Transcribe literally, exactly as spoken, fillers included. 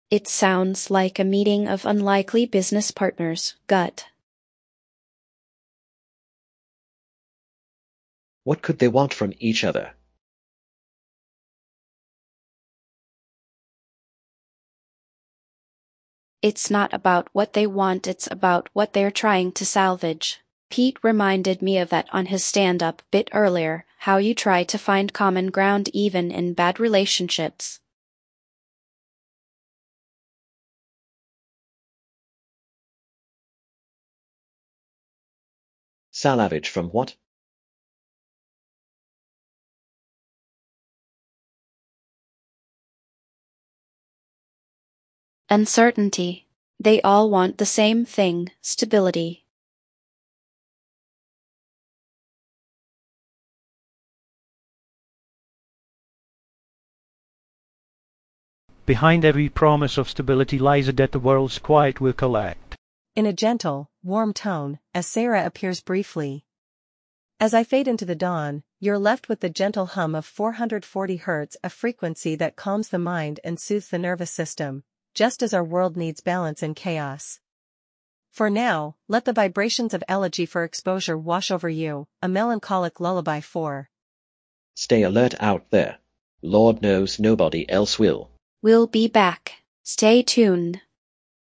It sounds like a meeting of unlikely business partners. Gut. What could they want from each other? It's not about what they want, it's about what they're trying to salvage. Pete reminded me of that on his stand-up bit earlier, how you try to find common ground even in bad relationships. Salvage from what? Uncertainty. They all want the same thing, stability. Behind every promise of stability lies a debt the world's quiet will collect. In a gentle, warm tone, as Sarah appears briefly. As I fade into the dawn, you're left with the gentle hum of four hundred forty hertz, a frequency that calms the mind and soothes the nervous system, just as our world needs balance in chaos. For now, let the vibrations of Elegy for Exposure wash over you, a melancholic lullaby for. Stay alert out there. Lord knows nobody else will. We'll be back. Stay tuned.